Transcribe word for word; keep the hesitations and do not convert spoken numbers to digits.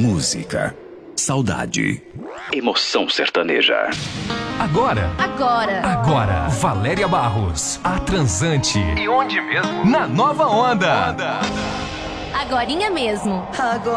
música, saudade, emoção sertaneja. Agora, Agora, agora, Valéria Barros, a transante. E onde mesmo? Na Nova Onda. agorinha mesmo. Agora.